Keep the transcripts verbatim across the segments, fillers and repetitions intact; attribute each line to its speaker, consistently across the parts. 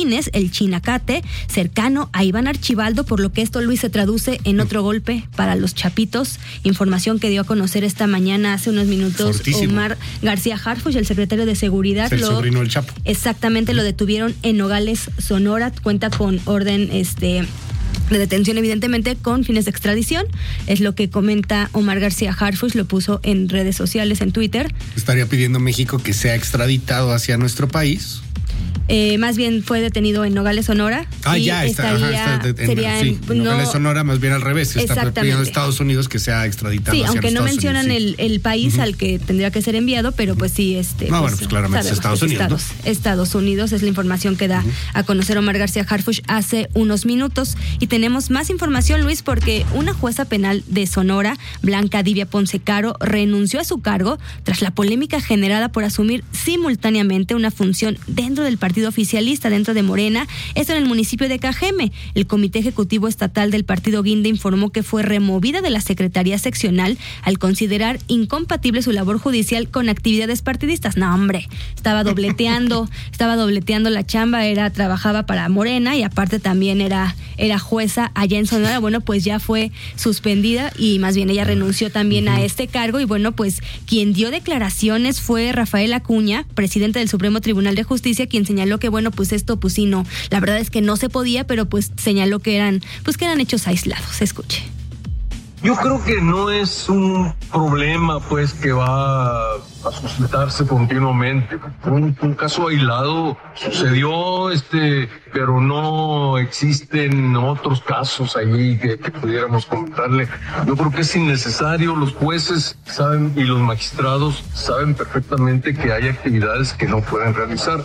Speaker 1: Martínez, el Chinacate, cercano a Iván Archibaldo, por lo que esto, Luis, se traduce en otro golpe para los chapitos. Información que dio a conocer esta mañana, hace unos minutos, Fortísimo. Omar García Harfuch, el secretario de Seguridad.
Speaker 2: El
Speaker 1: lo,
Speaker 2: sobrino del Chapo.
Speaker 1: Exactamente, lo detuvieron en Nogales, Sonora. Cuenta con orden este de detención, evidentemente, con fines de extradición. Es lo que comenta Omar García Harfuch, lo puso en redes sociales, en Twitter.
Speaker 2: Estaría pidiendo México que sea extraditado hacia nuestro país.
Speaker 1: Eh, más bien fue detenido en Nogales, Sonora.
Speaker 2: Ah,
Speaker 1: y
Speaker 2: ya, está,
Speaker 1: estaría,
Speaker 2: ajá, está en,
Speaker 1: sería
Speaker 2: sí,
Speaker 1: en,
Speaker 2: Nogales,
Speaker 1: no,
Speaker 2: Sonora, más bien al revés. Está pidiendo a Estados Unidos que sea extraditado
Speaker 1: sí,
Speaker 2: hacia
Speaker 1: aunque no
Speaker 2: Estados
Speaker 1: mencionan
Speaker 2: Unidos,
Speaker 1: el, el país
Speaker 2: uh-huh.
Speaker 1: al que tendría que ser enviado, pero pues sí, este.
Speaker 2: No,
Speaker 1: pues,
Speaker 2: bueno, pues claramente es Estados Unidos,
Speaker 1: Estados,
Speaker 2: ¿no?
Speaker 1: Estados Unidos es la información que da uh-huh. a conocer Omar García Harfuch hace unos minutos. Y tenemos más información, Luis, porque una jueza penal de Sonora, Blanca Divia Ponce Caro, renunció a su cargo tras la polémica generada por asumir simultáneamente una función dentro del partido oficialista, dentro de Morena. Esto en el municipio de Cajeme. El Comité Ejecutivo Estatal del Partido Guinda informó que fue removida de la Secretaría Seccional al considerar incompatible su labor judicial con actividades partidistas. No, hombre, estaba dobleteando, estaba dobleteando la chamba, era, trabajaba para Morena y aparte también era, era jueza allá en Sonora. Bueno, pues ya fue suspendida y más bien ella renunció también uh-huh. a este cargo. Y bueno, pues quien dio declaraciones fue Rafael Acuña, presidente del Supremo Tribunal de Justicia, quien señaló que bueno, pues esto pues sí, no, la verdad es que no se podía, pero pues señaló que eran, pues que eran hechos aislados. Escuche.
Speaker 3: Yo creo que no es un problema pues que va a suscitarse continuamente. Un, un caso aislado sucedió, este, pero no existen otros casos ahí que, que pudiéramos comentarle. Yo creo que es innecesario. Los jueces saben y los magistrados saben perfectamente que hay actividades que no pueden realizar.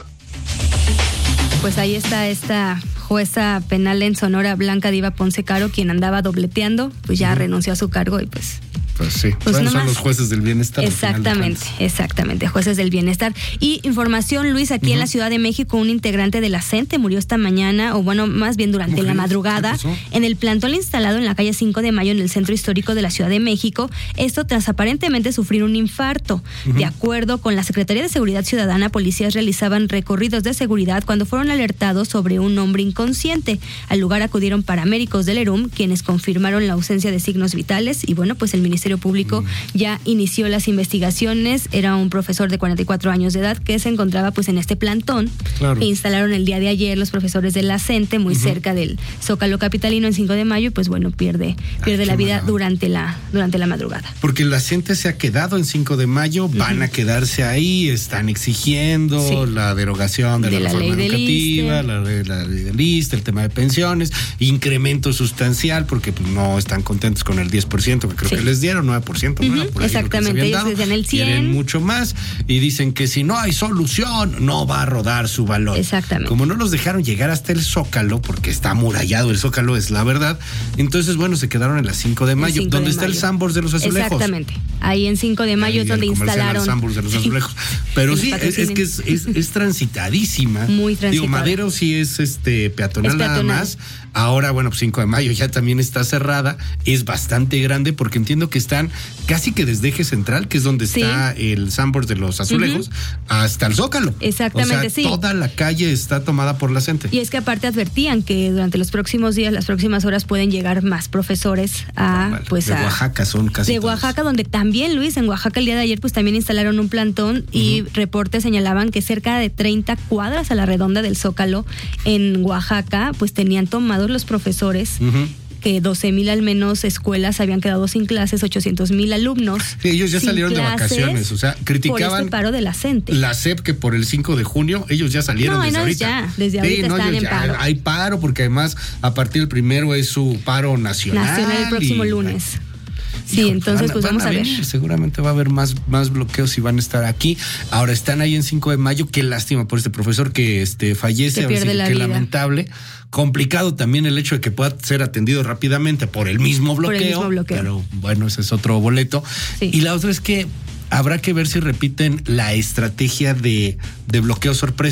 Speaker 1: Pues ahí está esta jueza penal en Sonora, Blanca Diva Ponce Caro, quien andaba dobleteando, pues ya uh-huh. renunció a su cargo y pues...
Speaker 2: Pues sí, pues bueno, son los jueces del bienestar.
Speaker 1: Exactamente, exactamente, jueces del bienestar. Y información, Luis, aquí uh-huh. en la Ciudad de México, un integrante de la CENTE murió esta mañana, o bueno, más bien durante la madrugada, en el plantón instalado en la calle cinco de mayo, en el centro histórico de la Ciudad de México. Esto tras aparentemente sufrir un infarto. Uh-huh. De acuerdo con la Secretaría de Seguridad Ciudadana, policías realizaban recorridos de seguridad cuando fueron alertados sobre un hombre inconsciente. Al lugar acudieron paramédicos del ERUM, quienes confirmaron la ausencia de signos vitales y bueno, pues el Ministerio Público ya inició las investigaciones. Era un profesor de cuarenta y cuatro años de edad que se encontraba pues en este plantón claro. que instalaron el día de ayer los profesores de la CENTE muy uh-huh. cerca del Zócalo capitalino en cinco de mayo y pues bueno, pierde pierde Ay, la vida durante la durante la madrugada.
Speaker 2: Porque la CENTE se ha quedado en cinco de mayo, uh-huh. van a quedarse ahí, están exigiendo sí. la derogación de, de la, la reforma ley educativa, de la, la ley del I S S S T E, el tema de pensiones, incremento sustancial porque pues no están contentos con el diez por ciento que creo sí. que les dieron, nueve por ciento,
Speaker 1: uh-huh,
Speaker 2: ¿no? Por
Speaker 1: exactamente, ellos desde el cien.
Speaker 2: Quieren mucho más y dicen que si no hay solución, no va a rodar su valor.
Speaker 1: Exactamente.
Speaker 2: Como no los dejaron llegar hasta el Zócalo, porque está amurallado el Zócalo, es la verdad, entonces, bueno, se quedaron en la cinco de mayo, donde está mayo. el Sanborns de los Azulejos.
Speaker 1: Exactamente, ahí en cinco de mayo es donde instalaron.
Speaker 2: El Sanborns de los Azulejos. Pero sí, es, es que es, es, es transitadísima.
Speaker 1: Muy transitada.
Speaker 2: Digo, Madero sí es este peatonal, es peatonal nada más. Ahora, bueno, pues cinco de mayo ya también está cerrada, es bastante grande porque entiendo que están casi que desde Eje Central, que es donde sí. está el Sanborns de los Azulejos, uh-huh. hasta el Zócalo.
Speaker 1: Exactamente,
Speaker 2: o sea,
Speaker 1: sí.
Speaker 2: toda la calle está tomada por la CENTE.
Speaker 1: Y es que aparte advertían que durante los próximos días, las próximas horas pueden llegar más profesores a, vale, pues
Speaker 2: de
Speaker 1: a...
Speaker 2: Oaxaca son casi
Speaker 1: De
Speaker 2: todos.
Speaker 1: Oaxaca, donde también, Luis, en Oaxaca el día de ayer pues también instalaron un plantón uh-huh. y reportes señalaban que cerca de treinta cuadras a la redonda del Zócalo en Oaxaca pues tenían tomados los profesores Uh-huh. que doce mil al menos escuelas habían quedado sin clases, ochocientos mil alumnos.
Speaker 2: Sí, ellos ya salieron de vacaciones, o sea, criticaban
Speaker 1: por este paro de la CENTE.
Speaker 2: La S E P que por el cinco de junio ellos ya salieron
Speaker 1: no,
Speaker 2: desde
Speaker 1: no,
Speaker 2: ahorita.
Speaker 1: Ya, desde ahorita sí, no, están en
Speaker 2: ya,
Speaker 1: paro.
Speaker 2: Hay paro porque además a partir del primero es su paro nacional.
Speaker 1: Nacional el próximo y, lunes. Sí, hijo, entonces van, pues vamos a ver.
Speaker 2: ver. Seguramente va a haber más, más bloqueos y van a estar aquí. Ahora están ahí en cinco de mayo. Qué lástima por este profesor que este fallece.
Speaker 1: Que pierde la
Speaker 2: qué
Speaker 1: vida.
Speaker 2: Lamentable. Complicado también el hecho de que pueda ser atendido rápidamente por el mismo bloqueo.
Speaker 1: Por el mismo bloqueo.
Speaker 2: Pero bueno, ese es otro boleto. Sí. Y la otra es que habrá que ver si repiten la estrategia de, de bloqueo sorpresa.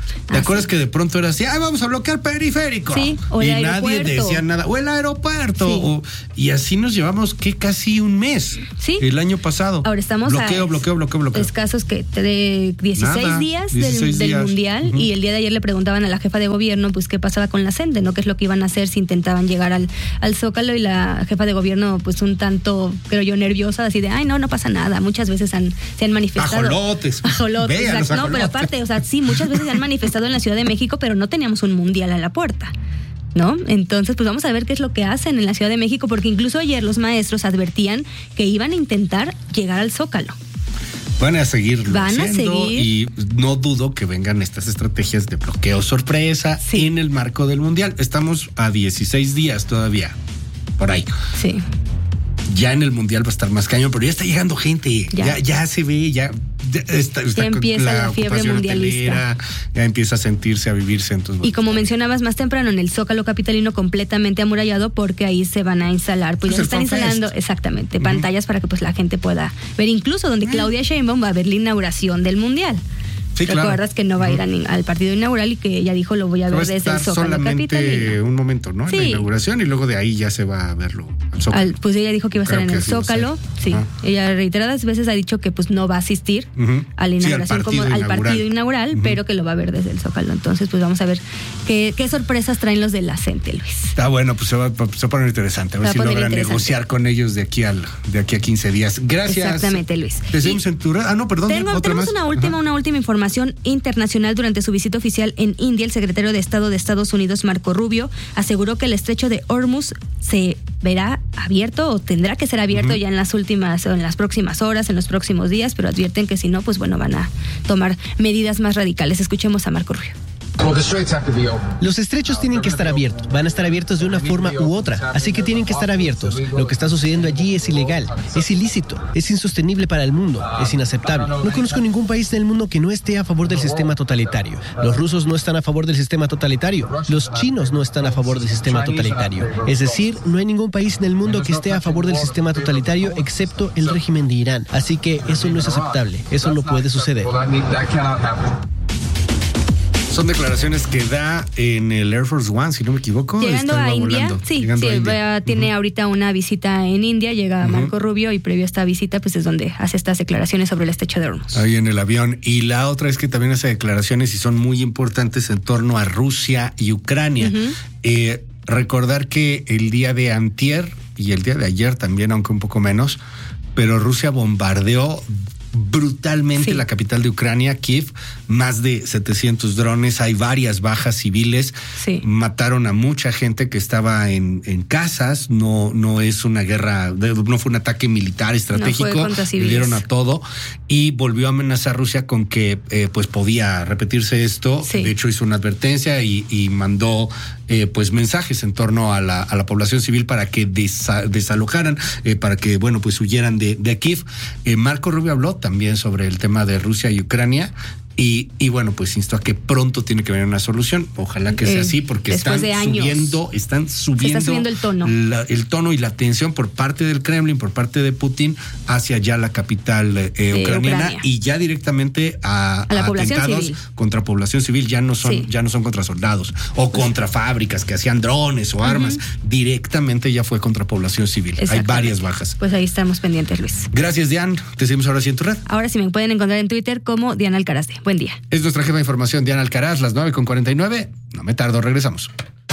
Speaker 2: ¿Te así. acuerdas que de pronto era así, ay, vamos a bloquear periférico?
Speaker 1: Sí, o el
Speaker 2: y
Speaker 1: aeropuerto.
Speaker 2: Nadie decía nada. O el aeropuerto. Sí. O, y así nos llevamos, ¿qué? Casi un mes.
Speaker 1: Sí.
Speaker 2: El año pasado.
Speaker 1: Ahora estamos
Speaker 2: bloqueo,
Speaker 1: a
Speaker 2: bloqueo, bloqueo, bloqueo.
Speaker 1: escasos que de dieciséis nada, días dieciséis del, días. del Mundial. Uh-huh. Y el día de ayer le preguntaban a la jefa de gobierno, pues, qué pasaba con la CENTE, ¿no? ¿Qué es lo que iban a hacer si intentaban llegar al, al Zócalo? Y la jefa de gobierno, pues, un tanto, creo yo, nerviosa, así de, ay, no, no pasa nada. Muchas veces han, se han manifestado.
Speaker 2: Ajolotes.
Speaker 1: Ajolotes,
Speaker 2: Vean,
Speaker 1: exacto.
Speaker 2: ajolotes.
Speaker 1: No, pero aparte, o sea, sí, muchas veces se han manifestado en la Ciudad de México, pero no teníamos un Mundial a la puerta, ¿no? Entonces, pues vamos a ver qué es lo que hacen en la Ciudad de México, porque incluso ayer los maestros advertían que iban a intentar llegar al Zócalo.
Speaker 2: Van a seguir
Speaker 1: Van a seguir.
Speaker 2: Y no dudo que vengan estas estrategias de bloqueo sorpresa sí. en el marco del Mundial. Estamos a dieciséis días todavía, por ahí.
Speaker 1: Sí.
Speaker 2: Ya en el Mundial va a estar más cañón, pero ya está llegando gente. Ya, ya, ya se ve, ya... Ya, está, está
Speaker 1: ya empieza la, la fiebre mundialista.
Speaker 2: Hotelera, ya empieza a sentirse, a vivirse. Entonces,
Speaker 1: y como mencionabas más temprano, en el Zócalo capitalino completamente amurallado, porque ahí se van a instalar, pues, pues ya se están instalando Fest. exactamente, uh-huh. pantallas para que pues la gente pueda ver, incluso donde uh-huh. Claudia Sheinbaum va a ver la inauguración del Mundial.
Speaker 2: Sí, claro.
Speaker 1: Recuerdas que no va a ir a, al partido inaugural y que ella dijo lo voy a ver va desde el Zócalo
Speaker 2: solamente
Speaker 1: capitalino.
Speaker 2: Un momento, ¿no?
Speaker 1: Sí.
Speaker 2: En la inauguración y luego de ahí ya se va a verlo al Zócalo. Al,
Speaker 1: pues ella dijo que iba a estar en el Zócalo. Sí. Ah. Ella reiteradas veces ha dicho que pues no va a asistir uh-huh. a la inauguración sí, al como inaugural. al partido inaugural, uh-huh. pero que lo va a ver desde el Zócalo. Entonces, pues vamos a ver qué, qué sorpresas traen los de la CENTE, Luis.
Speaker 2: Está bueno, pues se va, se va a poner interesante. A ver si logran negociar con ellos de aquí al de aquí a quince días. Gracias.
Speaker 1: Exactamente, Luis.
Speaker 2: Te seguimos en tu red. Ah, no, perdón.
Speaker 1: Tengo,
Speaker 2: otra
Speaker 1: tenemos
Speaker 2: más.
Speaker 1: una última, Ajá. una última información internacional. Durante su visita oficial en India, el secretario de Estado de Estados Unidos, Marco Rubio, aseguró que el estrecho de Hormuz se verá abierto o tendrá que ser abierto uh-huh. ya en las últimas o en las próximas horas, en los próximos días, pero advierten que si no, pues bueno, van a tomar medidas más radicales. Escuchemos a Marco Rubio.
Speaker 4: Los estrechos tienen que estar abiertos, van a estar abiertos de una forma u otra, así que tienen que estar abiertos. Lo que está sucediendo allí es ilegal, es ilícito, es insostenible para el mundo, es inaceptable. No conozco ningún país del mundo que no esté a favor del sistema totalitario. Los rusos no están a favor del sistema totalitario, los chinos no están a favor del sistema totalitario. Es decir, no hay ningún país en el mundo que esté a favor del sistema totalitario excepto el régimen de Irán. Así que eso no es aceptable, eso no puede suceder.
Speaker 2: Son declaraciones que da en el Air Force One, si no me equivoco.
Speaker 1: Llegando a India, volando. sí,
Speaker 2: Llegando
Speaker 1: sí
Speaker 2: a India.
Speaker 1: tiene
Speaker 2: uh-huh.
Speaker 1: ahorita una visita en India, llega uh-huh. Marco Rubio y previo a esta visita pues es donde hace estas declaraciones sobre el estrecho de Hormuz.
Speaker 2: Ahí en el avión. Y la otra es que también hace declaraciones y son muy importantes en torno a Rusia y Ucrania. Uh-huh. Eh, recordar que el día de antier y el día de ayer también, aunque un poco menos, pero Rusia bombardeó brutalmente sí. la capital de Ucrania, Kiev, más de setecientos drones, hay varias bajas civiles,
Speaker 1: sí.
Speaker 2: mataron a mucha gente que estaba en, en casas, no, no es una guerra, no fue un ataque militar estratégico,
Speaker 1: no
Speaker 2: le dieron a todo y volvió a amenazar a Rusia con que eh, pues podía repetirse esto,
Speaker 1: sí.
Speaker 2: de hecho hizo una advertencia y, y mandó eh, pues mensajes en torno a la, a la población civil para que desa, desalojaran, eh, para que bueno pues huyeran de, de Kiev. Eh, Marco Rubio habló también sobre el tema de Rusia y Ucrania y, y bueno, pues instó a que pronto tiene que venir una solución. Ojalá que sea eh, así porque están
Speaker 1: de
Speaker 2: subiendo, están subiendo,
Speaker 1: está subiendo el tono.
Speaker 2: La, el tono y la tensión por parte del Kremlin, por parte de Putin hacia ya la capital eh, eh, ucraniana Ucrania. Y ya directamente a,
Speaker 1: a, la
Speaker 2: a
Speaker 1: población
Speaker 2: atentados
Speaker 1: civil.
Speaker 2: Contra población civil, ya no son,
Speaker 1: sí.
Speaker 2: ya no son contra soldados o contra fábricas que hacían drones o armas, uh-huh. directamente ya fue contra población civil. Hay varias bajas.
Speaker 1: Pues ahí estamos pendientes, Luis.
Speaker 2: Gracias, Diana. Te seguimos ahora sí en tu red.
Speaker 1: Ahora sí me pueden encontrar en Twitter como Diana Alcaraz. Buen día.
Speaker 2: Es nuestra jefa de información, Diana Alcaraz, las nueve con cuarenta y nueve. No me tardo, regresamos.